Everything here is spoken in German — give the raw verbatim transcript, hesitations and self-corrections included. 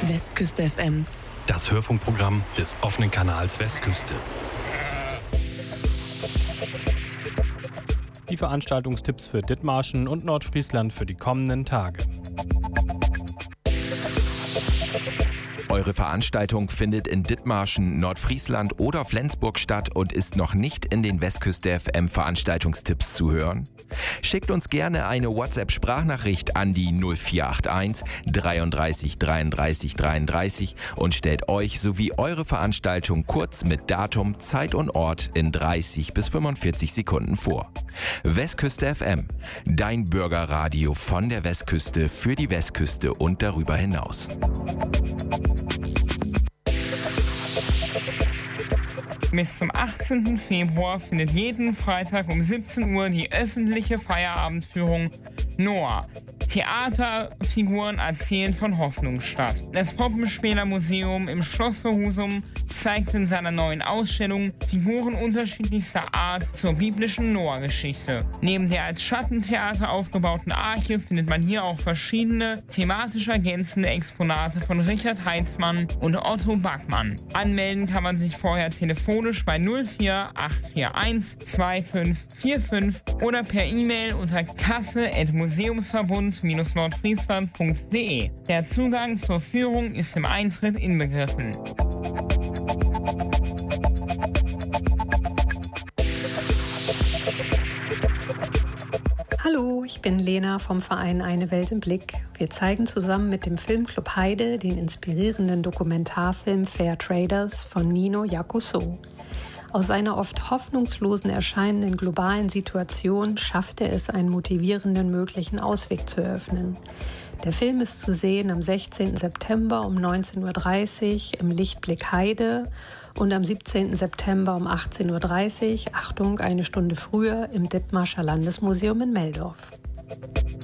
Westküste F M. Das Hörfunkprogramm des offenen Kanals Westküste. Die Veranstaltungstipps für Dithmarschen und Nordfriesland für die kommenden Tage. Eure Veranstaltung findet in Dithmarschen, Nordfriesland oder Flensburg statt und ist noch nicht in den Westküste F M Veranstaltungstipps zu hören? Schickt uns gerne eine WhatsApp-Sprachnachricht an die null vier acht eins dreiunddreißig dreiunddreißig dreiunddreißig und stellt euch sowie eure Veranstaltung kurz mit Datum, Zeit und Ort in dreißig bis fünfundvierzig Sekunden vor. Westküste F M, dein Bürgerradio von der Westküste für die Westküste und darüber hinaus. Bis zum achtzehnten Februar findet jeden Freitag um siebzehn Uhr die öffentliche Feierabendführung Noah. Theaterfiguren erzählen von Hoffnung statt. Das Poppenspieler-Museum im Schloss Husum zeigt in seiner neuen Ausstellung Figuren unterschiedlichster Art zur biblischen Noah-Geschichte. Neben der als Schattentheater aufgebauten Arche findet man hier auch verschiedene thematisch ergänzende Exponate von Richard Heitzmann und Otto Backmann. Anmelden kann man sich vorher telefonisch bei null vier acht vier eins zwei fünf vier fünf oder per E-Mail unter kasse at museumsverbund nordfriesland punkt de. Der Zugang zur Führung ist im Eintritt inbegriffen. Hallo, ich bin Lena vom Verein Eine Welt im Blick. Wir zeigen zusammen mit dem Filmclub Heide den inspirierenden Dokumentarfilm Fair Traders von Nino Yakuso. Aus seiner oft hoffnungslosen erscheinenden globalen Situation schafft er es, einen motivierenden möglichen Ausweg zu eröffnen. Der Film ist zu sehen am sechzehnten September um neunzehn Uhr dreißig im Lichtblick Heide und am siebzehnten September um achtzehn Uhr dreißig, Achtung, eine Stunde früher, im Dithmarscher Landesmuseum in Meldorf.